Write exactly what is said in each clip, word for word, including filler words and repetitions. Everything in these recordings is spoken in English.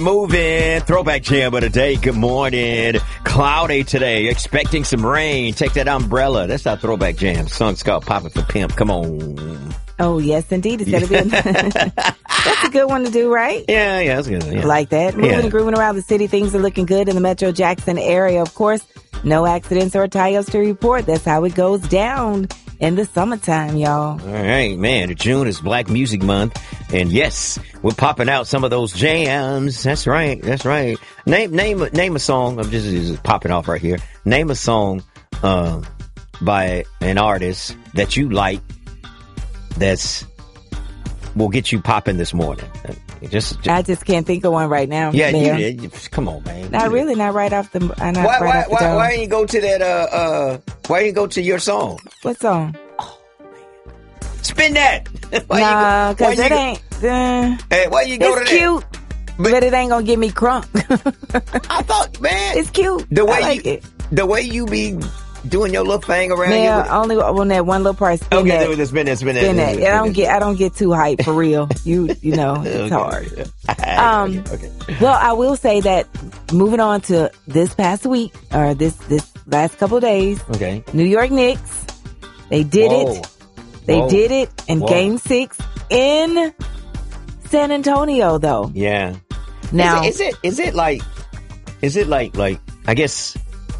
Moving. Throwback jam of the day. Good morning. Cloudy today. Expecting some rain. Take that umbrella. That's our throwback jam. Song's called Poppin' for Pimp. Come on. Oh, yes, indeed. It's going to be. That's a good one to do, right? Yeah, yeah, that's good. Yeah. Like that. Moving Yeah. and grooving around the city. Things are looking good in the Metro Jackson area. Of course, no accidents or tires to report. That's how it goes down in the summertime, y'all. All right, man. June is Black Music Month. And yes, we're popping out some of those jams. That's right. That's right. Name name, name a song. I'm just, just popping off right here. Name a song uh, by an artist that you like that's will get you popping this morning. Just, just I just can't think of one right now. Yeah, Mayor. you did. Come on, man. Not really, not right off the. Uh, not Why, right why, off the why, dome. why didn't you go to that? Uh, uh, why didn't you go to your song? What song? Spin that. Why Nah, you go, why because it you ain't. Uh, Go, hey, why you go it's to cute, that? but, it ain't gonna give me crunk. I thought, man, It's cute. the way I like you, it. the way you be doing your little thing around Yeah, here. only on that one little part. Spin Okay, that. there spin that, spin that, Spin that. spin I don't get. I don't get too hyped for real. You, you know, it's Okay. hard. Um, okay, okay. Well, I will say that moving on to this past week or this this last couple of days, Okay. New York Knicks, they did Whoa. it. They Whoa. did it in Whoa. Game Six in San Antonio, though. Yeah. Now, is it, is it is it like is it like like I guess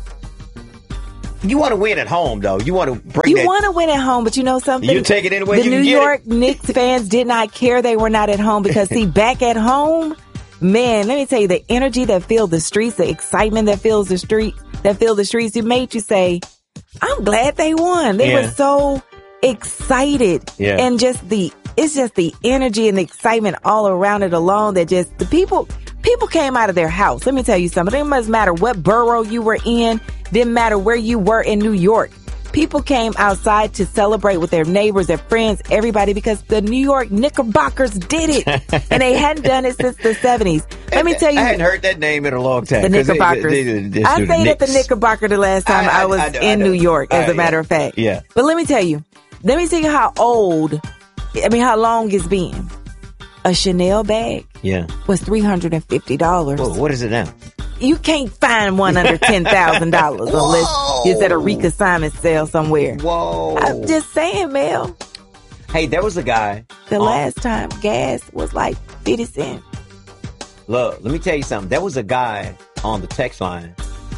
you want to win at home though. You want to bring you that. want to win at home, but you know something? You take it anyway The you New can get York it. Knicks fans did not care they were not at home because, see, back at home, man, let me tell you, the energy that filled the streets, the excitement that fills the street, that filled the streets, it made you say, I'm glad they won. They Yeah. were so excited. Yeah. And just the, it's just the energy and the excitement all around it alone that just, the people, people came out of their house. Let me tell you something. It doesn't matter what borough you were in. Didn't matter where you were in New York. People came outside to celebrate with their neighbors, their friends, everybody, because the New York Knickerbockers did it. And they hadn't done it since the seventies. Let me tell you. I hadn't heard that name in a long time. The 'cause they- Knickerbockers. they- they- they I do stayed at the Knicks. Knickerbocker the last time I- I, I- was I know, I in know. New York, as Uh, a matter yeah. of fact. Yeah. But let me tell you, let me tell you how old, I mean, how long it's been. A Chanel bag Yeah. was three hundred fifty dollars. Whoa, what is it now? You can't find one under ten thousand dollars unless it's at a reconsignment sale somewhere. Whoa. I'm just saying, Mel. Hey, there was a guy. The on- last time gas was like fifty cents. Look, let me tell you something. There was a guy on the text line,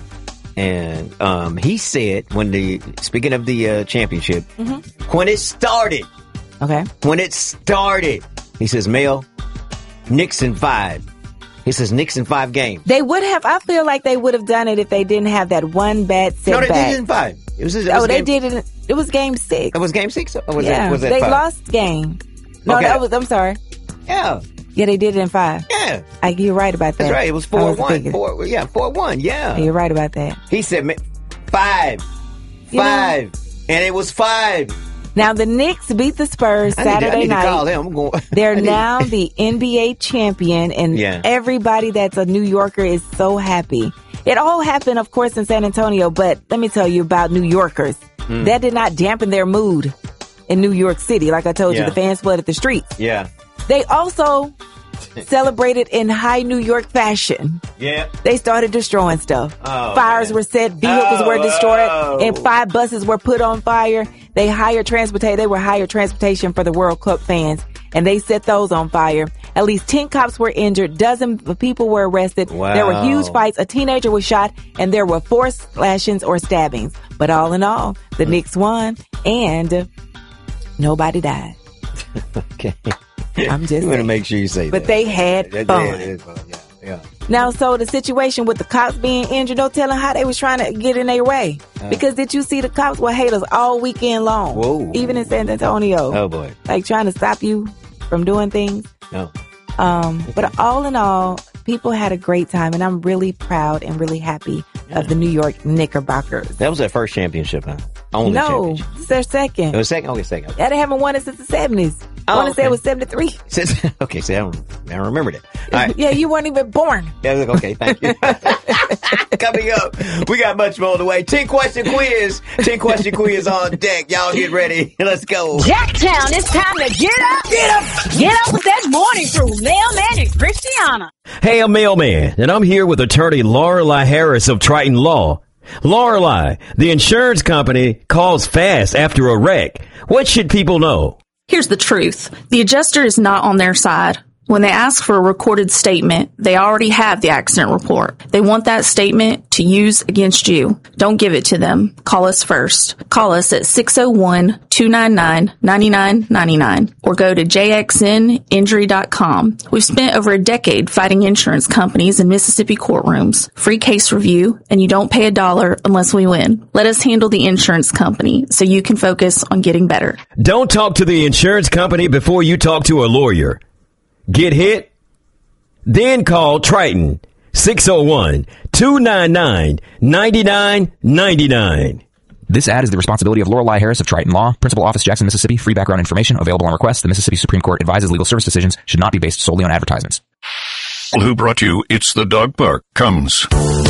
and um, he said when the speaking of the uh, championship, Mm-hmm. when it started, Okay. when it started, he says, Mel, Knicks in five. He says Knicks in five games. They would have, I feel like they would have done it if they didn't have that one bad No, they setback. did it in five. It was. It was Oh, they game, did it. It was game six. It was game six. Or was yeah, it? Was that they five? lost game. No, Okay. that was. I'm sorry. Yeah, Yeah, they did it in five. yeah. I, you're right about that. That's right. It was I four wasn't one. thinking. Four. Yeah, four one. Yeah. You're right about that. He said "Ma- five, You know- five, and it was five. Now the Knicks beat the Spurs I need, to, I Saturday need to night. call him. I'm going. They're I need- now the N B A champion, and Yeah. everybody that's a New Yorker is so happy. It all happened, of course, in San Antonio, but let me tell you about New Yorkers. Mm. That did not dampen their mood in New York City. Like I told Yeah. you, the fans flooded the streets. Yeah. They also celebrated in high New York fashion. Yeah. They started destroying stuff. Oh, Fires man. were set, vehicles Oh, were destroyed, oh. and five buses were put on fire. They hired transportation. They were hired transportation for the World Cup fans, and they set those on fire. At least ten cops were injured. Dozens of people were arrested. Wow. There were huge fights. A teenager was shot, and there were four slashings or stabbings. But all in all, the Knicks won, and nobody died. Okay. I'm just You want to saying. make sure you say But that. they had That- fun. that is fun. Yeah. Yeah. Now, so the situation with the cops being injured, no telling how they was trying to get in their way. Uh. Because did you see the cops were haters all weekend long? Whoa. Even in San Antonio. Oh boy. Like trying to stop you from doing things. No. Um, but all in all, people had a great time, and I'm really proud and really happy of the New York Knickerbockers. That was their first championship, huh? only no, championship. it's their second. It was second? Okay, second. Yeah, they haven't won it since the seventies. I Oh, want to say okay. it was seventy-three. Since, okay, see, I don't, I don't remember that. All right. Yeah, you weren't even born. Yeah, okay, thank you. Coming up, we got much more on the way. ten question quiz. ten question quiz on deck. Y'all get ready. Let's go. Jacktown, it's time to get up. Get up. Get up with that morning crew. Mailman and Christiana. Hey, I'm Mailman, and I'm here with attorney Lorelei Harris of Triton Law. Lorelei, the insurance company calls fast after a wreck. What should people know? Here's the truth. The adjuster is not on their side. When they ask for a recorded statement, they already have the accident report. They want that statement to use against you. Don't give it to them. Call us first. Call us at six oh one, two nine nine, nine nine nine nine or go to j x n injury dot com. We've spent over a decade fighting insurance companies in Mississippi courtrooms. Free case review, and you don't pay a dollar unless we win. Let us handle the insurance company so you can focus on getting better. Don't talk to the insurance company before you talk to a lawyer. Get hit? Then call Triton, six oh one, two nine nine, nine nine nine nine. This ad is the responsibility of Lorelei Harris of Triton Law, Principal Office, Jackson, Mississippi. Free background information available on request. The Mississippi Supreme Court advises legal service decisions should not be based solely on advertisements. Who brought you It's the Dog Park comes